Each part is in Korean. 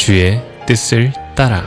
주의 뜻을 따라.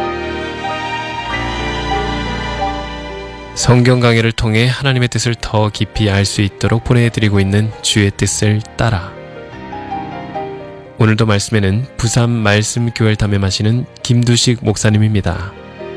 성경 강해를 통해 하나님의 뜻을 더 깊이 알 수 있도록 보내드리고 있는 주의 뜻을 따라. 오늘도 말씀에는 부산 말씀교회를 담임하시는 김두식 목사님입니다.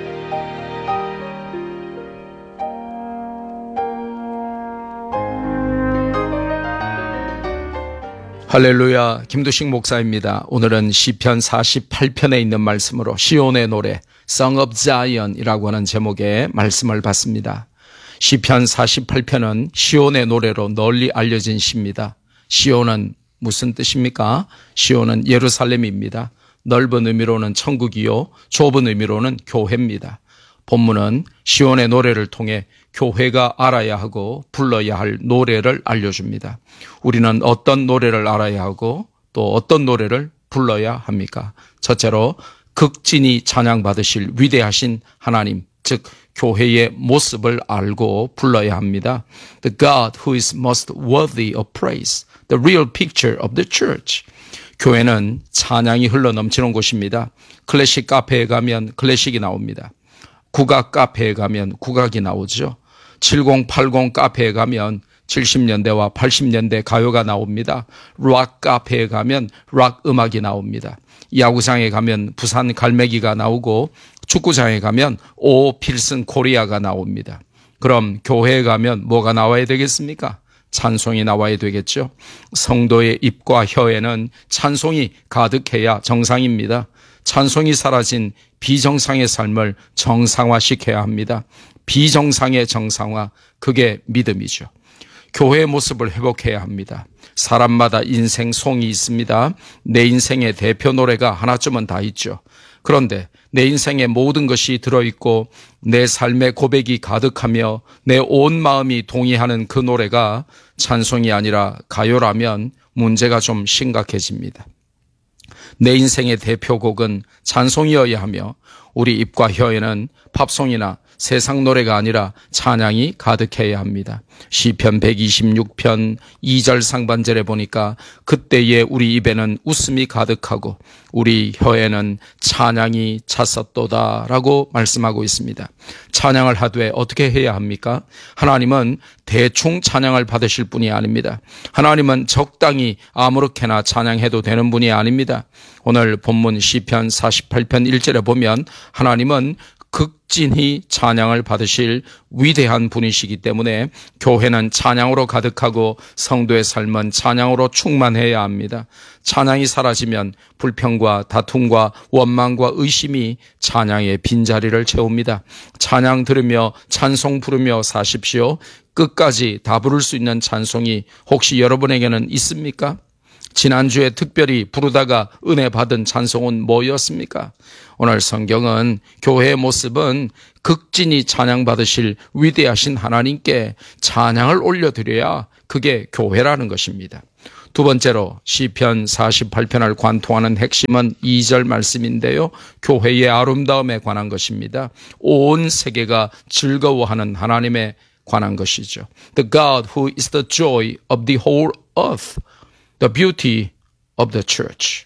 할렐루야, 김두식 목사입니다. 오늘은 시편 48편에 있는 말씀으로 시온의 노래 Song of Zion이라고 하는 제목의 말씀을 받습니다. 시편 48편은 시온의 노래로 널리 알려진 시입니다. 시온은 무슨 뜻입니까? 시온은 예루살렘입니다. 넓은 의미로는 천국이요, 좁은 의미로는 교회입니다. 본문은 시온의 노래를 통해 교회가 알아야 하고 불러야 할 노래를 알려줍니다. 우리는 어떤 노래를 알아야 하고 또 어떤 노래를 불러야 합니까? 첫째로 극진히 찬양받으실 위대하신 하나님, 즉 교회의 모습을 알고 불러야 합니다. The God who is most worthy of praise, the real picture of the church. 교회는 찬양이 흘러넘치는 곳입니다. 클래식 카페에 가면 클래식이 나옵니다. 국악 카페에 가면 국악이 나오죠. 7080 카페에 가면 70년대와 80년대 가요가 나옵니다. 락 카페에 가면 락 음악이 나옵니다. 야구장에 가면 부산 갈매기가 나오고 축구장에 가면 오 필슨 코리아가 나옵니다. 그럼 교회에 가면 뭐가 나와야 되겠습니까? 찬송이 나와야 되겠죠. 성도의 입과 혀에는 찬송이 가득해야 정상입니다. 찬송이 사라진 비정상의 삶을 정상화시켜야 합니다. 비정상의 정상화, 그게 믿음이죠. 교회의 모습을 회복해야 합니다. 사람마다 인생 송이 있습니다. 내 인생의 대표 노래가 하나쯤은 다 있죠. 그런데 내 인생의 모든 것이 들어있고 내 삶의 고백이 가득하며 내 온 마음이 동의하는 그 노래가 찬송이 아니라 가요라면 문제가 좀 심각해집니다. 내 인생의 대표곡은 찬송이어야 하며 우리 입과 혀에는 팝송이나 세상 노래가 아니라 찬양이 가득해야 합니다. 시편 126편 2절 상반절에 보니까 그때에 우리 입에는 웃음이 가득하고 우리 혀에는 찬양이 찼었도다 라고 말씀하고 있습니다. 찬양을 하되 어떻게 해야 합니까? 하나님은 대충 찬양을 받으실 분이 아닙니다. 하나님은 적당히 아무렇게나 찬양해도 되는 분이 아닙니다. 오늘 본문 시편 48편 1절에 보면 하나님은 극진히 찬양을 받으실 위대한 분이시기 때문에 교회는 찬양으로 가득하고 성도의 삶은 찬양으로 충만해야 합니다. 찬양이 사라지면 불평과 다툼과 원망과 의심이 찬양의 빈자리를 채웁니다. 찬양 들으며 찬송 부르며 사십시오. 끝까지 다 부를 수 있는 찬송이 혹시 여러분에게는 있습니까? 지난주에 특별히 부르다가 은혜 받은 찬송은 뭐였습니까? 오늘 성경은 교회의 모습은 극진히 찬양받으실 위대하신 하나님께 찬양을 올려드려야 그게 교회라는 것입니다. 두 번째로 시편 48편을 관통하는 핵심은 2절 말씀인데요. 교회의 아름다움에 관한 것입니다. 온 세계가 즐거워하는 하나님에 관한 것이죠. The God who is the joy of the whole earth. The beauty of the church.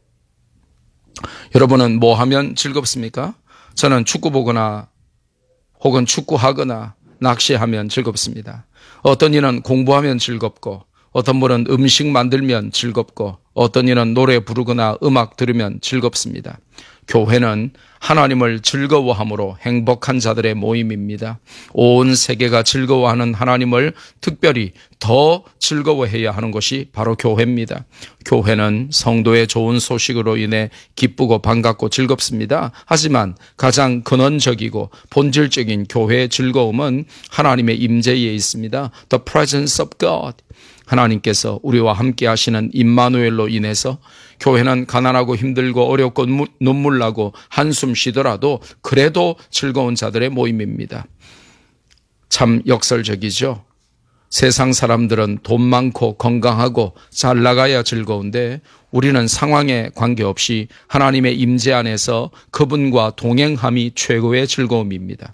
여러분은 뭐 하면 즐겁습니까? 저는 축구 보거나 혹은 축구하거나 낚시하면 즐겁습니다. 어떤 이는 공부하면 즐겁고 어떤 분은 음식 만들면 즐겁고 어떤 이는 노래 부르거나 음악 들으면 즐겁습니다. 교회는 하나님을 즐거워함으로 행복한 자들의 모임입니다. 온 세계가 즐거워하는 하나님을 특별히 더 즐거워해야 하는 것이 바로 교회입니다. 교회는 성도의 좋은 소식으로 인해 기쁘고 반갑고 즐겁습니다. 하지만 가장 근원적이고 본질적인 교회의 즐거움은 하나님의 임재에 있습니다. The presence of God. 하나님께서 우리와 함께 하시는 임마누엘로 인해서 교회는 가난하고 힘들고 어렵고 눈물 나고 한숨 쉬더라도 그래도 즐거운 자들의 모임입니다. 참 역설적이죠. 세상 사람들은 돈 많고 건강하고 잘 나가야 즐거운데 우리는 상황에 관계없이 하나님의 임재 안에서 그분과 동행함이 최고의 즐거움입니다.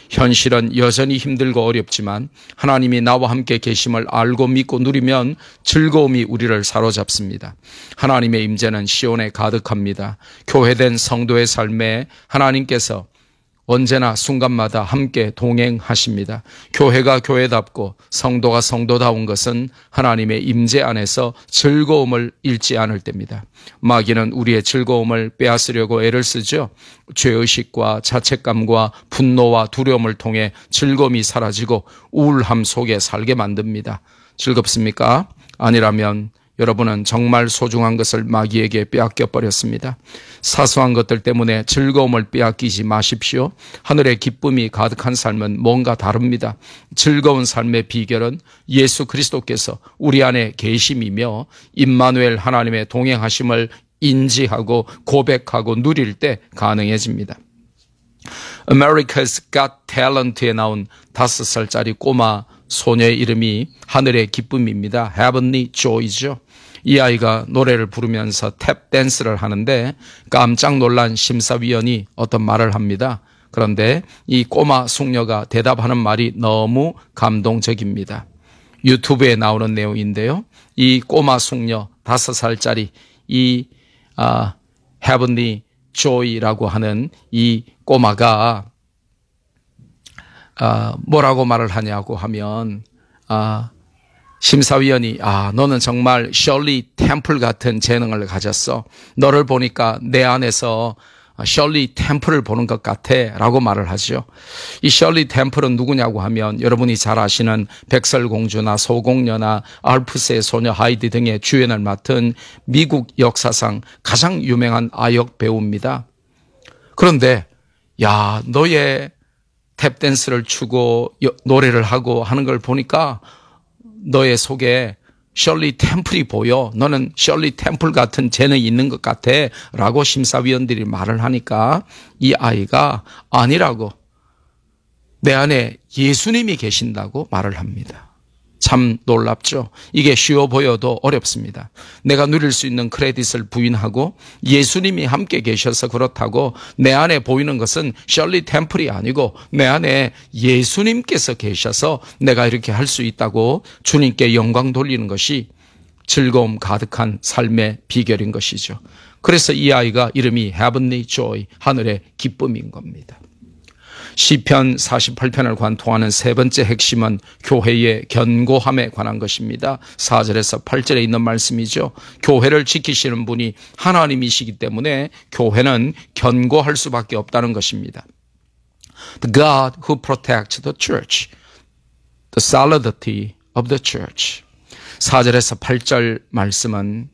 현실은 여전히 힘들고 어렵지만 하나님이 나와 함께 계심을 알고 믿고 누리면 즐거움이 우리를 사로잡습니다. 하나님의 임재는 시온에 가득합니다. 교회된 성도의 삶에 하나님께서 언제나 순간마다 함께 동행하십니다. 교회가 교회답고 성도가 성도다운 것은 하나님의 임재 안에서 즐거움을 잃지 않을 때입니다. 마귀는 우리의 즐거움을 빼앗으려고 애를 쓰죠. 죄의식과 자책감과 분노와 두려움을 통해 즐거움이 사라지고 우울함 속에 살게 만듭니다. 즐겁습니까? 아니라면 여러분은 정말 소중한 것을 마귀에게 빼앗겨 버렸습니다. 사소한 것들 때문에 즐거움을 빼앗기지 마십시오. 하늘의 기쁨이 가득한 삶은 뭔가 다릅니다. 즐거운 삶의 비결은 예수 그리스도께서 우리 안에 계심이며 임마누엘 하나님의 동행하심을 인지하고 고백하고 누릴 때 가능해집니다. America's Got Talent에 나온 5살짜리 꼬마 소녀의 이름이 하늘의 기쁨입니다. Heavenly Joy죠. 이 아이가 노래를 부르면서 탭 댄스를 하는데 깜짝 놀란 심사위원이 어떤 말을 합니다. 그런데 이 꼬마 숙녀가 대답하는 말이 너무 감동적입니다. 유튜브에 나오는 내용인데요. 이 꼬마 숙녀 5살짜리 이 Heavenly Joy라고 하는 이 꼬마가 뭐라고 말을 하냐고 하면 심사위원이 너는 정말 셜리 템플 같은 재능을 가졌어. 너를 보니까 내 안에서 셜리 템플을 보는 것 같아 라고 말을 하죠. 이 셜리 템플은 누구냐고 하면 여러분이 잘 아시는 백설공주나 소공녀나 알프스의 소녀 하이디 등의 주연을 맡은 미국 역사상 가장 유명한 아역 배우입니다. 그런데 너의 탭댄스를 추고 노래를 하고 하는 걸 보니까 너의 속에 셜리 템플이 보여. 너는 셜리 템플 같은 재능이 있는 것 같아 라고 심사위원들이 말을 하니까 이 아이가 아니라고 내 안에 예수님이 계신다고 말을 합니다. 참 놀랍죠. 이게 쉬워 보여도 어렵습니다. 내가 누릴 수 있는 크레딧을 부인하고 예수님이 함께 계셔서 그렇다고 내 안에 보이는 것은 셜리 템플이 아니고 내 안에 예수님께서 계셔서 내가 이렇게 할 수 있다고 주님께 영광 돌리는 것이 즐거움 가득한 삶의 비결인 것이죠. 그래서 이 아이가 이름이 Heavenly Joy, 하늘의 기쁨인 겁니다. 시편 48편을 관통하는 세 번째 핵심은 교회의 견고함에 관한 것입니다. 4절에서 8절에 있는 말씀이죠. 교회를 지키시는 분이 하나님이시기 때문에 교회는 견고할 수밖에 없다는 것입니다. The God who protects the church, the solidity of the church. 4절에서 8절 말씀은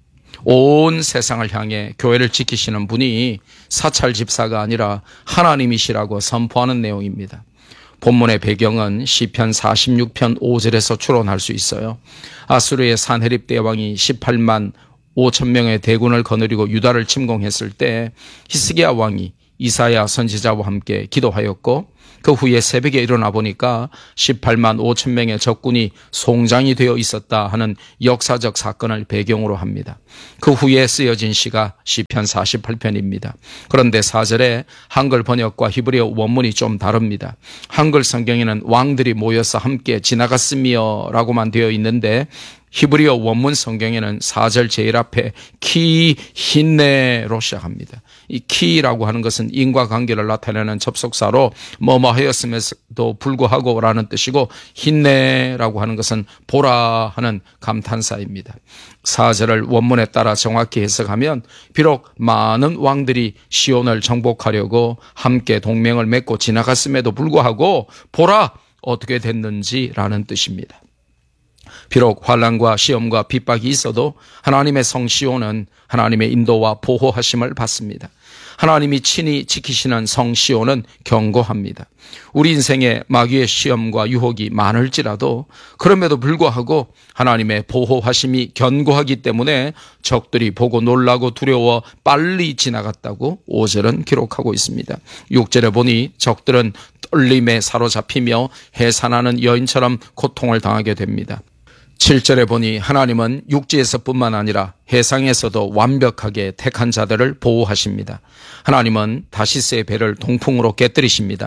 온 세상을 향해 교회를 지키시는 분이 사찰 집사가 아니라 하나님이시라고 선포하는 내용입니다. 본문의 배경은 시편 46편 5절에서 추론할 수 있어요. 아수르의 산헤립 대왕이 18만 5천 명의 대군을 거느리고 유다를 침공했을 때 히스기야 왕이 이사야 선지자와 함께 기도하였고 그 후에 새벽에 일어나 보니까 18만 5천 명의 적군이 송장이 되어 있었다 하는 역사적 사건을 배경으로 합니다. 그 후에 쓰여진 시가 시편 48편입니다. 그런데 4절에 한글 번역과 히브리어 원문이 좀 다릅니다. 한글 성경에는 왕들이 모여서 함께 지나갔으며 라고만 되어 있는데 히브리어 원문 성경에는 4절 제일 앞에 키 힌네로 시작합니다. 이 키라고 하는 것은 인과관계를 나타내는 접속사로 뭐뭐 하였음에도 불구하고 라는 뜻이고 힌네라고 하는 것은 보라 하는 감탄사입니다. 4절을 원문에 따라 정확히 해석하면 비록 많은 왕들이 시온을 정복하려고 함께 동맹을 맺고 지나갔음에도 불구하고 보라 어떻게 됐는지라는 뜻입니다. 비록 환난과 시험과 핍박이 있어도 하나님의 성 시온은 하나님의 인도와 보호하심을 받습니다. 하나님이 친히 지키시는 성 시온은 견고합니다. 우리 인생에 마귀의 시험과 유혹이 많을지라도 그럼에도 불구하고 하나님의 보호하심이 견고하기 때문에 적들이 보고 놀라고 두려워 빨리 지나갔다고 5절은 기록하고 있습니다. 6절에 보니 적들은 떨림에 사로잡히며 해산하는 여인처럼 고통을 당하게 됩니다. 7절에 보니 하나님은 육지에서뿐만 아니라 해상에서도 완벽하게 택한 자들을 보호하십니다. 하나님은 다시스의 배를 동풍으로 깨뜨리십니다.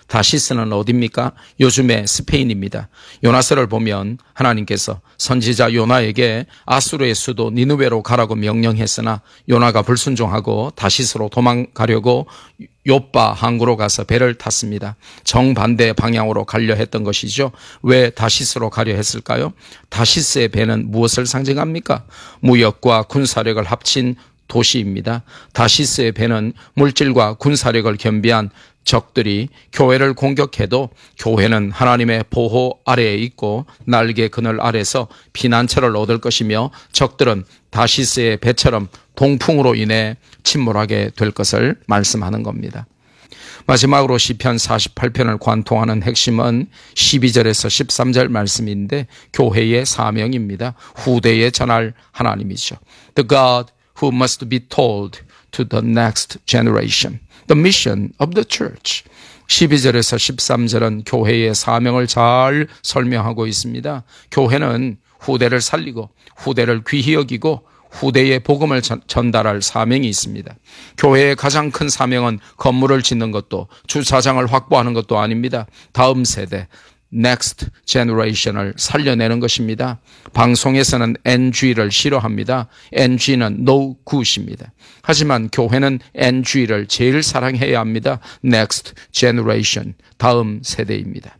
다시스는 어디입니까? 요즘의 스페인입니다. 요나서를 보면 하나님께서 선지자 요나에게 아수르의 수도 니느웨로 가라고 명령했으나 요나가 불순종하고 다시스로 도망가려고 요빠 항구로 가서 배를 탔습니다. 정반대 방향으로 가려 했던 것이죠. 왜 다시스로 가려 했을까요? 다시스의 배는 무엇을 상징합니까? 무역과 군사력을 합친 도시입니다. 다시스의 배는 물질과 군사력을 겸비한 적들이 교회를 공격해도 교회는 하나님의 보호 아래에 있고 날개 그늘 아래서 피난처를 얻을 것이며 적들은 다시스의 배처럼 동풍으로 인해 침몰하게 될 것을 말씀하는 겁니다. 마지막으로 시편 48편을 관통하는 핵심은 12절에서 13절 말씀인데 교회의 사명입니다. 후대에 전할 하나님이죠. The God who must be told to the next generation. The mission of the church. 12절에서 13절은 교회의 사명을 잘 설명하고 있습니다. 교회는 후대를 살리고 후대를 귀히 여기고 후대의 복음을 전달할 사명이 있습니다. 교회의 가장 큰 사명은 건물을 짓는 것도 주차장을 확보하는 것도 아닙니다. 다음 세대, next generation을 살려내는 것입니다. 방송에서는 NG를 싫어합니다. NG는 no good입니다. 하지만 교회는 NG를 제일 사랑해야 합니다. next generation, 다음 세대입니다.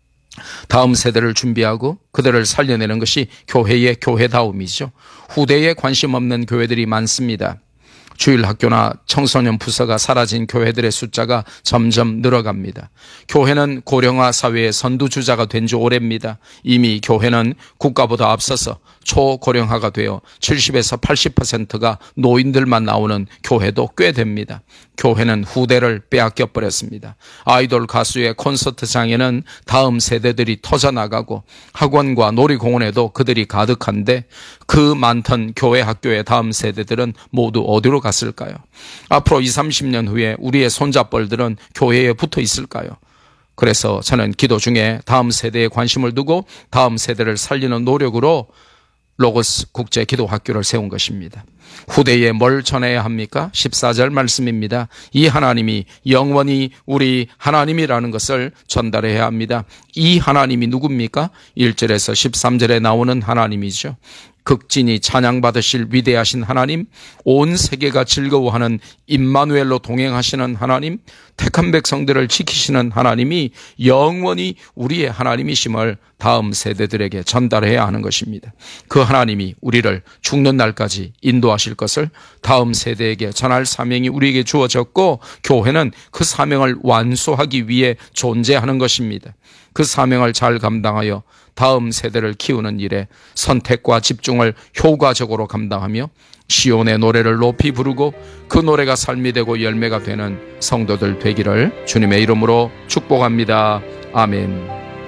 다음 세대를 준비하고 그들을 살려내는 것이 교회의 교회다움이죠. 후대에 관심 없는 교회들이 많습니다. 주일학교나 청소년 부서가 사라진 교회들의 숫자가 점점 늘어갑니다. 교회는 고령화 사회의 선두주자가 된 지 오래입니다. 이미 교회는 국가보다 앞서서 초고령화가 되어 70에서 80%가 노인들만 나오는 교회도 꽤 됩니다. 교회는 후대를 빼앗겨 버렸습니다. 아이돌 가수의 콘서트장에는 다음 세대들이 터져나가고 학원과 놀이공원에도 그들이 가득한데 그 많던 교회 학교의 다음 세대들은 모두 어디로 갔을까요? 앞으로 20, 30년 후에 우리의 손자뻘들은 교회에 붙어 있을까요? 그래서 저는 기도 중에 다음 세대에 관심을 두고 다음 세대를 살리는 노력으로 로고스 국제 기도학교를 세운 것입니다. 후대에 뭘 전해야 합니까? 14절 말씀입니다. 이 하나님이 영원히 우리 하나님이라는 것을 전달해야 합니다. 이 하나님이 누굽니까? 1절에서 13절에 나오는 하나님이죠. 극진히 찬양받으실 위대하신 하나님, 온 세계가 즐거워하는 임마누엘로 동행하시는 하나님, 택한 백성들을 지키시는 하나님이 영원히 우리의 하나님이심을 다음 세대들에게 전달해야 하는 것입니다. 그 하나님이 우리를 죽는 날까지 인도하실 것을 다음 세대에게 전할 사명이 우리에게 주어졌고 교회는 그 사명을 완수하기 위해 존재하는 것입니다. 그 사명을 잘 감당하여 다음 세대를 키우는 일에 선택과 집중을 효과적으로 감당하며 시온의 노래를 높이 부르고 그 노래가 삶이 되고 열매가 되는 성도들 되기를 주님의 이름으로 축복합니다. 아멘.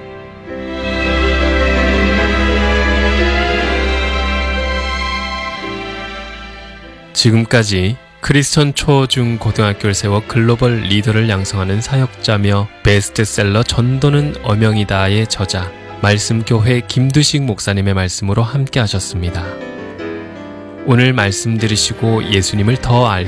지금까지 크리스천 초, 중, 고등학교를 세워 글로벌 리더를 양성하는 사역자며 베스트셀러 전도는 어명이다의 저자 말씀교회 김두식 목사님의 말씀으로 함께 하셨습니다. 오늘 말씀 들으시고 예수님을 더 알게